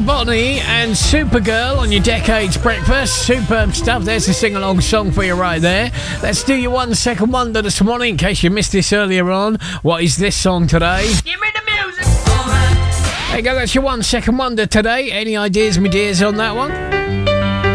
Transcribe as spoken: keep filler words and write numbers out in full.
Bonnie and Supergirl on your Decades Breakfast. Superb stuff. There's a sing-along song for you right there. Let's do your one second wonder this morning in case you missed this earlier on. What is this song today? Give me the music. All right. There you go, that's your one second wonder today. Any ideas, my dears, on that one?